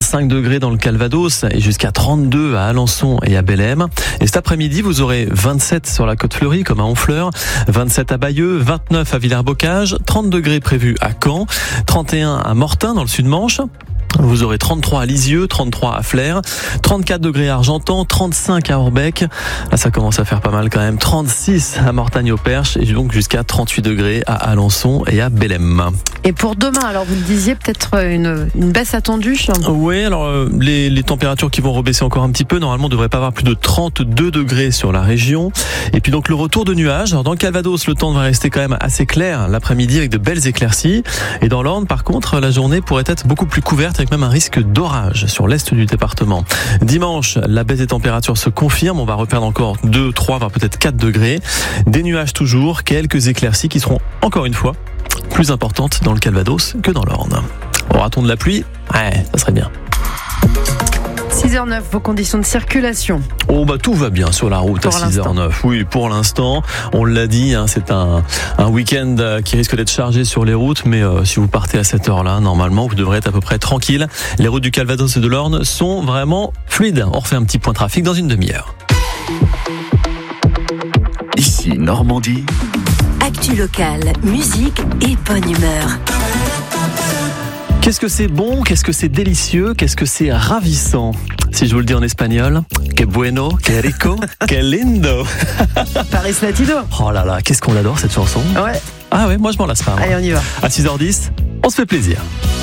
5 degrés dans le Calvados et jusqu'à 32 à Alençon et à Bellem. Et cet après-midi, vous aurez 27 sur la Côte-Fleurie, comme à Honfleur, 27 à Bayeux, 29 à Villers-Bocage, 30 degrés prévus à Caen, 31 à Mortain dans le Sud-Manche. Vous aurez 33 à Lisieux, 33 à Flers, 34 degrés à Argentan, 35 à Orbec. Là, ça commence à faire pas mal quand même. 36 à Mortagne-au-Perche et donc jusqu'à 38 degrés à Alençon et à Bellem. Et pour demain, alors vous le disiez, peut-être une baisse attendue. Oui, alors les températures qui vont rebaisser encore un petit peu. Normalement, on ne devrait pas avoir plus de 32 degrés sur la région. Et puis donc le retour de nuages. Alors dans le Calvados, le temps va rester quand même assez clair l'après-midi avec de belles éclaircies. Et dans l'Orne, par contre, la journée pourrait être beaucoup plus couverte avec même un risque d'orage sur l'est du département. Dimanche, la baisse des températures se confirme. On va reperdre encore 2, 3, voire peut-être 4 degrés. Des nuages toujours, quelques éclaircies qui seront encore une fois plus importantes dans le Calvados que dans l'Orne. Aura-t-on de la pluie ? Ouais, ça serait bien. 6h09, vos conditions de circulation. Oh bah tout va bien sur la route à 6h09. Oui, pour l'instant, on l'a dit, c'est un week-end qui risque d'être chargé sur les routes, mais si vous partez à cette heure-là, normalement, vous devrez être à peu près tranquille. Les routes du Calvados et de l'Orne sont vraiment fluides. On refait un petit point trafic dans une demi-heure. Ici Normandie. Actu locale, musique et bonne humeur. Qu'est-ce que c'est bon, qu'est-ce que c'est délicieux, qu'est-ce que c'est ravissant. Si je vous le dis en espagnol, que bueno, que rico, que lindo. Paris Latido. Oh là là, qu'est-ce qu'on adore cette chanson. Ouais. Ah ouais, moi je m'en lasse pas. Allez, on y va. À 6h10, on se fait plaisir.